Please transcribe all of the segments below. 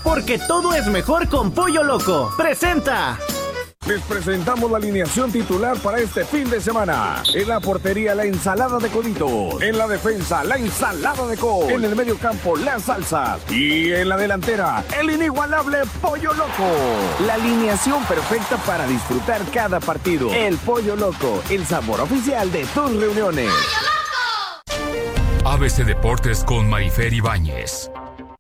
porque todo es mejor con Pollo Loco. ¡Presenta! Les presentamos la alineación titular para este fin de semana. En la portería, la ensalada de coditos. En la defensa, la ensalada de col. En el medio campo, las salsas. Y en la delantera, el inigualable Pollo Loco. La alineación perfecta para disfrutar cada partido. El Pollo Loco, el sabor oficial de tus reuniones. ¡Pollo Loco! ABC Deportes con Marifer Ibáñez.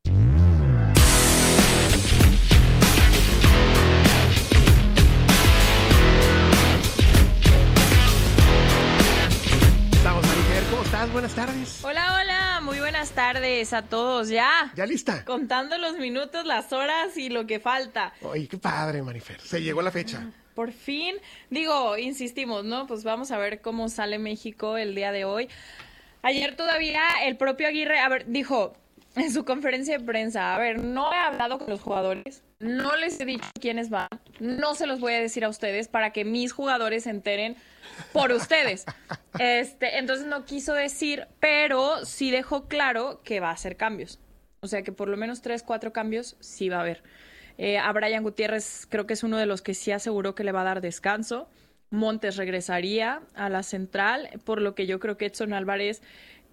Buenas tardes. Hola, muy buenas tardes a todos. ¿Ya lista? Contando los minutos, las horas y lo que falta. Oye, qué padre, Marifer. Se llegó la fecha. Por fin. Digo, insistimos, ¿no? Pues vamos a ver cómo sale México el día de hoy. Ayer todavía el propio Aguirre, dijo en su conferencia de prensa, no he hablado con los jugadores, no les he dicho quiénes van, no se los voy a decir a ustedes para que mis jugadores se enteren por ustedes. Entonces no quiso decir, pero sí dejó claro que va a hacer cambios. O sea que por lo menos 3-4 cambios sí va a haber. A Brian Gutiérrez creo que es uno de los que sí aseguró que le va a dar descanso. Montes regresaría a la central, por lo que yo creo que Edson Álvarez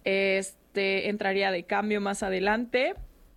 entraría de cambio más adelante.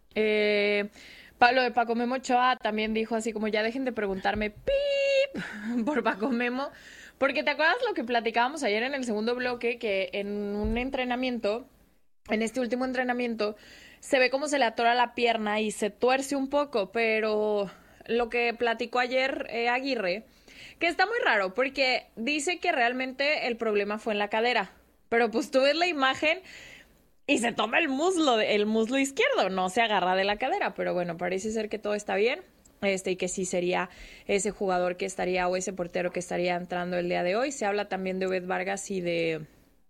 Pablo de Paco Memo Ochoa también dijo así como ya dejen de preguntarme ¡pip! Por Paco Memo, porque ¿te acuerdas lo que platicábamos ayer en el segundo bloque? Que en un entrenamiento, en este último entrenamiento, se ve cómo se le atora la pierna y se tuerce un poco, pero lo que platicó ayer Aguirre, que está muy raro, porque dice que realmente el problema fue en la cadera, pero pues tú ves la imagen y se toma el muslo izquierdo, no se agarra de la cadera, pero bueno, parece ser que todo está bien. Y que sí sería ese jugador que estaría, o ese portero que estaría entrando el día de hoy. Se habla también de Obed Vargas y de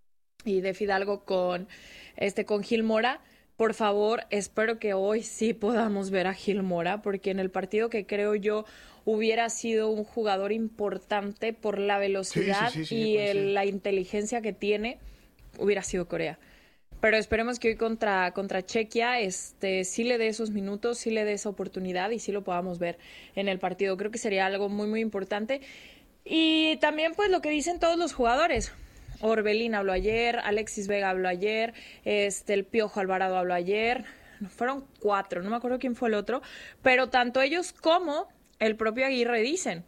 Fidalgo con Gil Mora. Por favor, espero que hoy sí podamos ver a Gil Mora, porque en el partido que creo yo hubiera sido un jugador importante por la velocidad la inteligencia que tiene, hubiera sido Corea. Pero esperemos que hoy contra Chequia sí le dé esos minutos, sí le dé esa oportunidad y sí lo podamos ver en el partido. Creo que sería algo muy, muy importante. Y también pues lo que dicen todos los jugadores. Orbelín habló ayer, Alexis Vega habló ayer, el Piojo Alvarado habló ayer. Fueron 4, no me acuerdo quién fue el otro. Pero tanto ellos como el propio Aguirre dicen,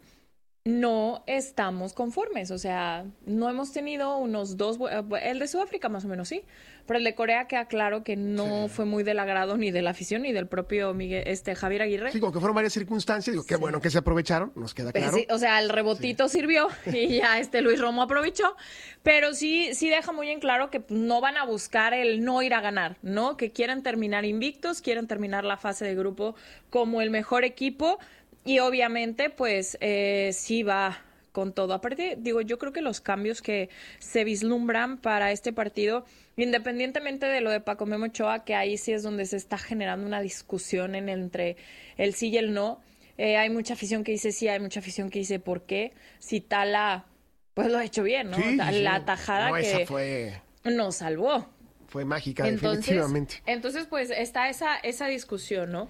no estamos conformes, o sea, no hemos tenido unos 2, el de Sudáfrica más o menos sí, pero el de Corea queda claro que no fue muy del agrado ni de la afición ni del propio Javier Aguirre. Sí, como que fueron varias circunstancias, qué bueno que se aprovecharon, nos queda claro. Sí, o sea, el rebotito sirvió y ya Luis Romo aprovechó, pero sí deja muy en claro que no van a buscar el no ir a ganar, ¿no? Que quieren terminar invictos, quieren terminar la fase de grupo como el mejor equipo. Y obviamente, pues, sí va con todo. Aparte, yo creo que los cambios que se vislumbran para este partido, independientemente de lo de Paco Memo Ochoa, que ahí sí es donde se está generando una discusión entre el sí y el no. Hay mucha afición que dice sí, hay mucha afición que dice por qué. Si Tala, pues lo ha hecho bien, ¿no? Sí, la tajada que nos salvó. Fue mágica, definitivamente. Entonces, pues, está esa discusión, ¿no?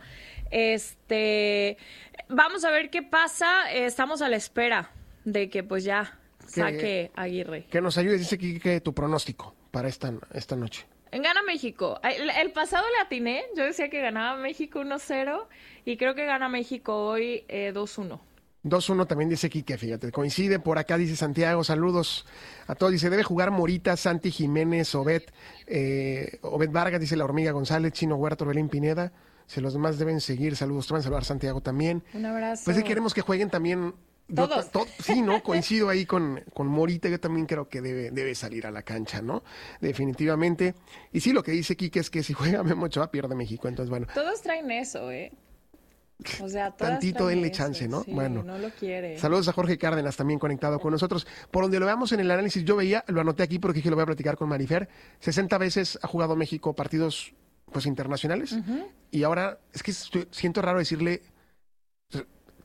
Vamos a ver qué pasa. Estamos a la espera de que pues ya saque Aguirre. Que nos ayude, dice que tu pronóstico para esta noche. Gana México. El pasado le atiné, yo decía que ganaba México 1-0 y creo que gana México hoy 2-1. 2-1 también dice Quique, fíjate, coincide por acá, dice Santiago, saludos a todos, dice, debe jugar Morita, Santi Jiménez, Obed Vargas, dice La Hormiga González, Chino Huerta, Orbelín Pineda. Los demás deben seguir. Saludos. Te van a saludar Santiago también. Un abrazo. Pues queremos que jueguen también. Todos. Sí, ¿no? Coincido ahí con Morita. Yo también creo que debe salir a la cancha, ¿no? Definitivamente. Y sí, lo que dice Quique es que si juega Memo Ochoa pierde México. Entonces, bueno. Todos traen eso, O sea, tantito denle chance, ¿no? Sí, bueno. No lo quiere. Saludos a Jorge Cárdenas también conectado con nosotros. Por donde lo veamos en el análisis, yo veía, lo anoté aquí porque dije lo voy a platicar con Marifer. 60 veces ha jugado México partidos pues internacionales, y ahora es que siento raro decirle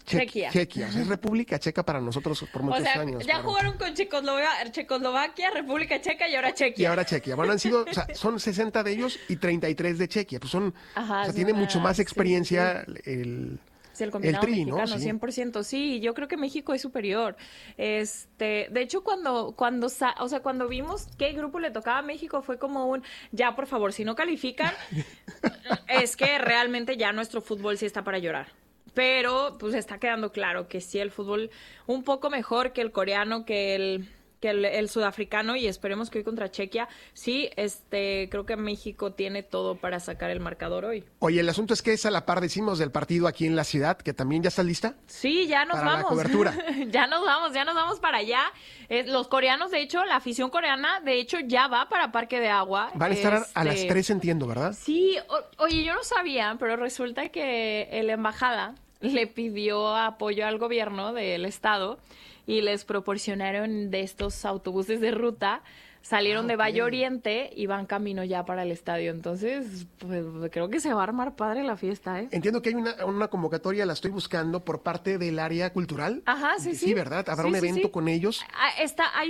Chequia. Chequia, o sea, es República Checa para nosotros por muchos O sea, años. ya claro. jugaron con Checoslovaquia, República Checa y ahora Y Chequia. ahora Chequia. Bueno, han sido, o sea, son 60 de ellos y 33 de Chequia. Pues son, Ajá, o sea, es tiene una- mucho más sí, experiencia el Sí, el combinado Tri, ¿no? mexicano, Sí. 100%, sí, yo creo que México es superior. De hecho, cuando vimos qué grupo le tocaba a México, fue como ya, por favor, si no califican, es que realmente ya nuestro fútbol sí está para llorar. Pero, pues, está quedando claro que sí, el fútbol un poco mejor que el coreano, que el sudafricano, y esperemos que hoy contra Chequia, sí, creo que México tiene todo para sacar el marcador hoy. Oye, el asunto es que es a la par, decimos, del partido aquí en la ciudad, que también ya está lista. Sí, ya nos Para la vamos. cobertura. ya nos vamos para allá. Los coreanos, de hecho, la afición coreana, de hecho, ya va para Parque de Agua. Van a estar a las 3, entiendo, ¿verdad? Sí, oye, yo no sabía, pero resulta que la embajada le pidió apoyo al gobierno del estado y les proporcionaron de estos autobuses de ruta. Salieron de Valle Oriente y van camino ya para el estadio. Entonces, pues creo que se va a armar padre la fiesta, ¿eh? Entiendo que hay una convocatoria, la estoy buscando, por parte del área cultural. Ajá, sí. Sí, ¿verdad? Habrá Sí, un sí, evento sí. con ellos. Hay